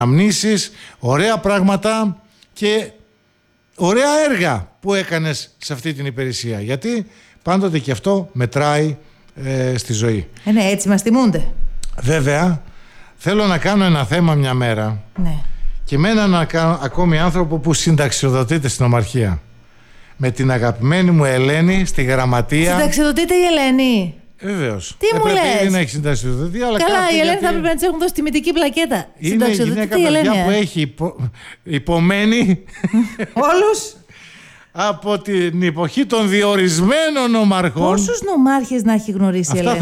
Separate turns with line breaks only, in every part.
αναμνήσεις, ωραία πράγματα και ωραία έργα που έκανες σε αυτή την υπηρεσία. Γιατί πάντοτε και αυτό μετράει στη ζωή.
Ναι, έτσι μας τιμούνται.
Βέβαια, θέλω να κάνω ένα θέμα μια μέρα.
Ναι.
Και με έναν ακόμη άνθρωπο που συνταξιοδοτείται στην Ομαρχία. Με την αγαπημένη μου Ελένη στη γραμματεία.
Συνταξιοδοτείται η Ελένη.
Βεβαίως.
Τι μου λες?
Δεν έχει συνταξιοδοτηθεί, αλλά
καλά, η Ελένη
γιατί...
θα έπρεπε να της έχουν δώσει τιμητική πλακέτα.
Είναι η γυναίκα παιδιά που έχει υπομένει
όλους
από την εποχή των διορισμένων νομαρχών.
Πόσους νομάρχες να έχει γνωρίσει η Ελένη?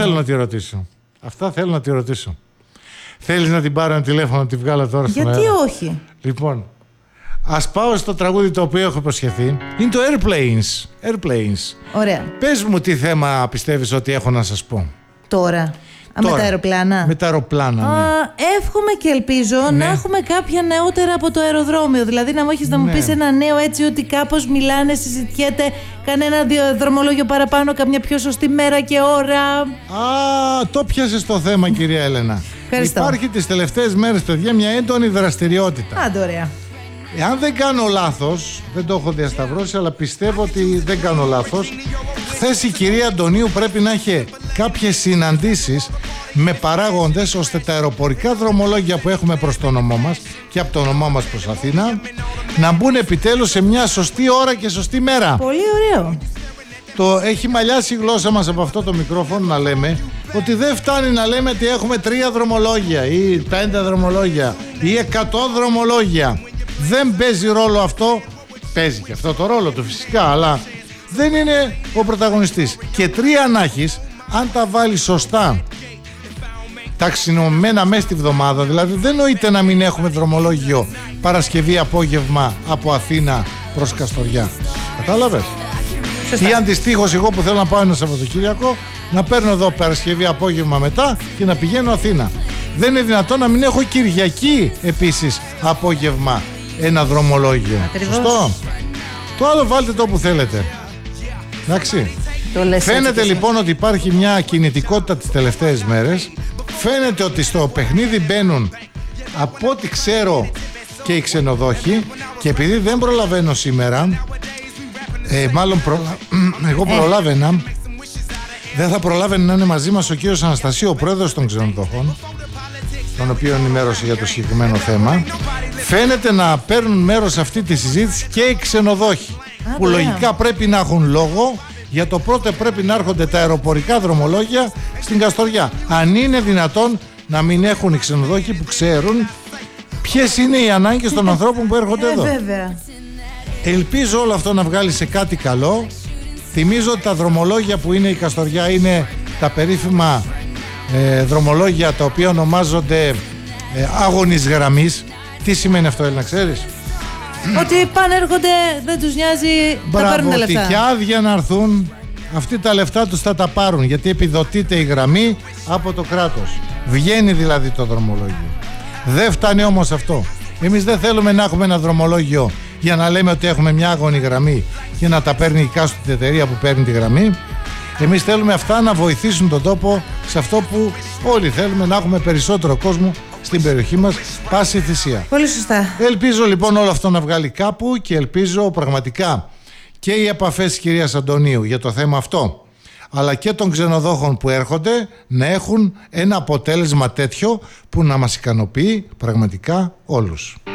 Αυτά θέλω να τη ρωτήσω. Θέλεις να την πάρω ένα τηλέφωνο να τη βγάλω τώρα στον αέρα?
Γιατί όχι?
Λοιπόν, ας πάω στο τραγούδι το οποίο έχω υποσχεθεί. Είναι το Airplanes.
Ωραία.
Πες μου τι θέμα πιστεύεις ότι έχω να σας πω
Τώρα. Με τα αεροπλάνα.
Με τα αεροπλάνα, ναι.
Εύχομαι και ελπίζω να έχουμε κάποια νεότερα από το αεροδρόμιο. Δηλαδή να μου έχεις να μου πεις ένα νέο έτσι ότι κάπως μιλάνε, συζητιέται, κανένα δρομολόγιο παραπάνω, καμιά πιο σωστή μέρα και ώρα.
Το πιάσες το θέμα, κυρία Έλενα. Υπάρχει τις τελευταίες μέρες, παιδιά, μια έντονη δραστηριότητα.
Άντε, ωραία.
Εάν δεν κάνω λάθος, δεν το έχω διασταυρώσει, αλλά πιστεύω ότι δεν κάνω λάθος, χθες η κυρία Αντωνίου πρέπει να έχει κάποιες συναντήσεις με παράγοντες ώστε τα αεροπορικά δρομολόγια που έχουμε προς το νομό μας και από το νομό μας προς Αθήνα να μπουν επιτέλους σε μια σωστή ώρα και σωστή μέρα.
Πολύ ωραίο.
Έχει μαλλιάσει η γλώσσα μας από αυτό το μικρόφωνο να λέμε ότι δεν φτάνει να λέμε ότι έχουμε 3 δρομολόγια ή 5 δρομολόγια ή 100 δρομολόγια. Δεν παίζει ρόλο αυτό. Παίζει και αυτό το ρόλο του φυσικά, αλλά δεν είναι ο πρωταγωνιστής. Και 3 να έχεις, αν τα βάλεις σωστά ταξινομημένα μέσα στη βδομάδα, δηλαδή δεν νοείται να μην έχουμε δρομολόγιο Παρασκευή απόγευμα από Αθήνα προς Καστοριά. Κατάλαβες? Ή αντιστοίχως εγώ που θέλω να πάω ένα Σαββατοκύριακο να παίρνω εδώ Παρασκευή απόγευμα μετά και να πηγαίνω Αθήνα. Δεν είναι δυνατόν να μην έχω Κυριακή επίσης απόγευμα ένα δρομολόγιο.
Ακριβώς.
Σωστό? Το άλλο βάλτε το που θέλετε. Εντάξει. Φαίνεται λοιπόν ότι υπάρχει μια κινητικότητα τις τελευταίες μέρες. Φαίνεται ότι στο παιχνίδι μπαίνουν, από ό,τι ξέρω, και οι ξενοδόχοι. Και επειδή δεν προλαβαίνω σήμερα, εγώ προλάβαινα, δεν θα προλάβαινε να είναι μαζί μας ο κύριος Αναστασίου, ο πρόεδρος των ξενοδοχών, τον οποίο ενημέρωσε για το συγκεκριμένο θέμα. Φαίνεται να παίρνουν μέρος σε αυτή τη συζήτηση και οι ξενοδόχοι, που λογικά πρέπει να έχουν λόγο για το πρώτο πρέπει να έρχονται τα αεροπορικά δρομολόγια στην Καστοριά. Αν είναι δυνατόν να μην έχουν οι ξενοδόχοι που ξέρουν ποιες είναι οι ανάγκες των ανθρώπων που έρχονται εδώ.
Βέβαια.
Ελπίζω όλο αυτό να βγάλει σε κάτι καλό. Θυμίζω ότι τα δρομολόγια που είναι η Καστοριά είναι τα περίφημα δρομολόγια τα οποία ονομάζονται άγωνης γραμμής. Τι σημαίνει αυτό, Έλληνα, ξέρεις?
Ότι πάνε έρχονται, δεν τους νοιάζει, θα παίρνουν τα λεφτά.
Μπράβο, και άδεια να έρθουν, αυτοί τα λεφτά τους θα τα πάρουν, γιατί επιδοτείται η γραμμή από το κράτος. Βγαίνει δηλαδή το δρομολόγιο. Δεν φτάνει όμως αυτό. Εμείς δεν θέλουμε να έχουμε ένα δρομολόγιο για να λέμε ότι έχουμε μια άγωνη γραμμή και να τα παίρνει η κάστοτε εταιρεία που παίρνει τη γραμμή. Εμείς θέλουμε αυτά να βοηθήσουν τον τόπο σε αυτό που όλοι θέλουμε, να έχουμε περισσότερο κόσμο στην περιοχή μας, πάση θυσία.
Πολύ σωστά.
Ελπίζω λοιπόν όλο αυτό να βγάλει κάπου και ελπίζω πραγματικά και οι επαφές της κυρίας Αντωνίου για το θέμα αυτό, αλλά και των ξενοδόχων που έρχονται να έχουν ένα αποτέλεσμα τέτοιο που να μας ικανοποιεί πραγματικά όλους.